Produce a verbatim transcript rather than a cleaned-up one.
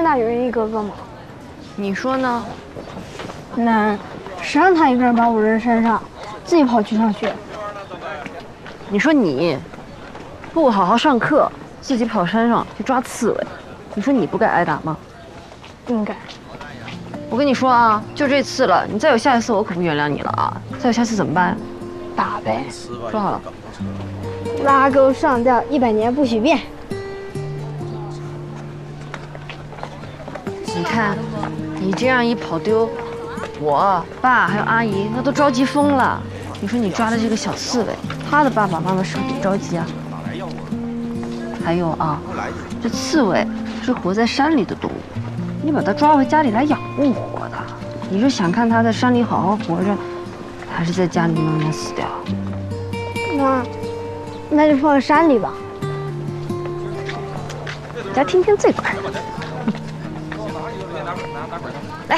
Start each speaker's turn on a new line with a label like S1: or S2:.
S1: 大有人一哥哥吗？
S2: 你说呢？
S1: 那谁让他一个人把我扔山上，自己跑去上学？
S2: 你说你不好好上课，自己跑山上去抓刺猬，你说你不该挨打吗？
S1: 应该。
S2: 我跟你说啊，就这次了，你再有下一次，我可不原谅你了啊！再有下次怎么办？
S1: 打呗。
S2: 说好了。
S1: 拉钩上吊，一百年不许变。
S2: 你看，你这样一跑丢，我爸还有阿姨那都着急疯了。你说你抓的这个小刺猬，他的爸爸妈妈是不是也着急啊？还有啊，这刺猬是活在山里的动物，你把它抓回家里来养不活的。你是想看它在山里好好活着，还是在家里慢慢死掉？
S1: 那，那就放在山里吧。
S2: 咱听听这块。